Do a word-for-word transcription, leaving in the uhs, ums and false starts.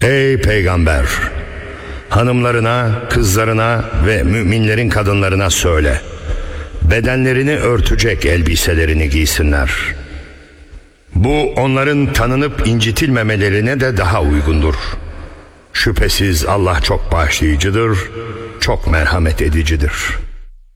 Ey peygamber! Hanımlarına, kızlarına ve müminlerin kadınlarına söyle. Bedenlerini örtecek elbiselerini giysinler. Bu onların tanınıp incitilmemelerine de daha uygundur. Şüphesiz Allah çok bağışlayıcıdır, çok merhamet edicidir.